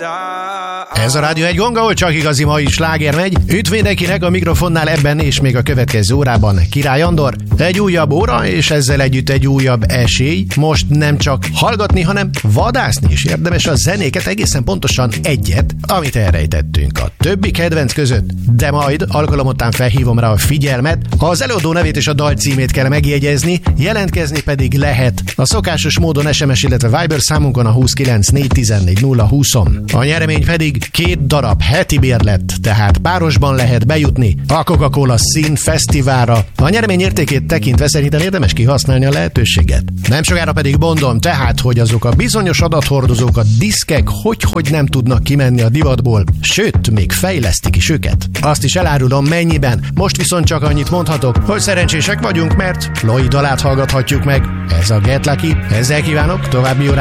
Ez a Rádió egy Gong, ahol csak igazi mai sláger megy. Üdv mindenkinek a mikrofonnál ebben és még a következő órában Király Andor. Egy újabb óra, és ezzel együtt egy újabb esély. Most nem csak hallgatni, hanem vadászni is érdemes a zenéket, egészen pontosan egyet, amit elrejtettünk a többi kedvenc között. De majd alkalomotán felhívom rá a figyelmet, ha az előadó nevét és a dal címét kell megjegyezni, jelentkezni pedig lehet a szokásos módon SMS, illetve Viber számunkon a 294144020-on. A nyeremény pedig 2 darab heti bérlet, tehát párosban lehet bejutni a Coca-Cola Szín Fesztiválra. A nyeremény értékét tekintve szerintem érdemes kihasználni a lehetőséget. Nem sokára pedig mondom tehát, hogy azok a bizonyos adathordozók, a diszkek hogy nem tudnak kimenni a divatból, sőt, még fejlesztik is őket. Azt is elárulom mennyiben, most viszont csak annyit mondhatok, hogy szerencsések vagyunk, mert Loi dalát hallgathatjuk meg. Ez a Get Lucky, ezzel kívánok további órát.